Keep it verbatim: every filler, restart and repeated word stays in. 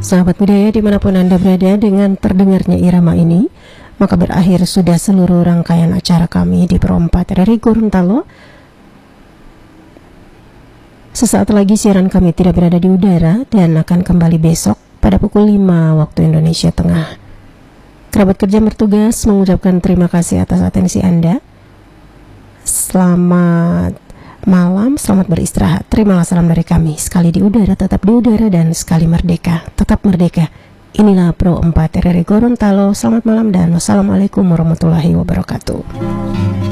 Sahabat budaya dimanapun Anda berada, dengan terdengarnya irama ini, maka berakhir sudah seluruh rangkaian acara kami di Pro empat R R I Gorontalo. Sesaat lagi siaran kami tidak berada di udara dan akan kembali besok pada pukul lima waktu Indonesia Tengah. Kerabat kerja bertugas mengucapkan terima kasih atas atensi Anda. Selamat malam, selamat beristirahat. Terimalah salam dari kami. Sekali di udara, tetap di udara, dan sekali merdeka, tetap merdeka. Inilah Pro empat R R I Gorontalo. Selamat malam dan wassalamualaikum warahmatullahi wabarakatuh.